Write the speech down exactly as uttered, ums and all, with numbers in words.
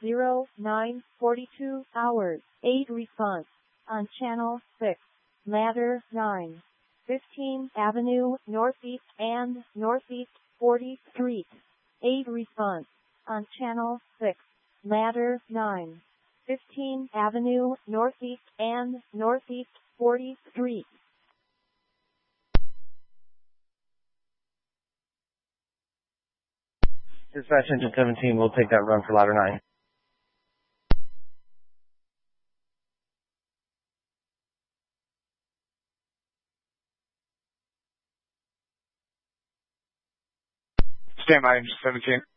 zero nine forty-two hours, eight response. On channel six, ladder nine, fifteenth Avenue Northeast and Northeast fortieth Street, eight response. On channel six, ladder nine, fifteenth Avenue Northeast and Northeast fortieth Street. Dispatch engine seventeen will take that run for ladder nine. Stand by, engine seventeen.